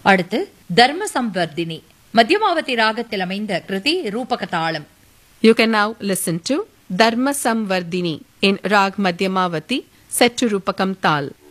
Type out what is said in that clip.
அடுத்து தர்ம சம்வர்தினி மத்தியமாவதி ராகத்தில் அமைந்த கிருதி ரூபக தாளம். You can now listen to Dharma Samvardhini in Rag Madhyamavati set to Rupakam Tal.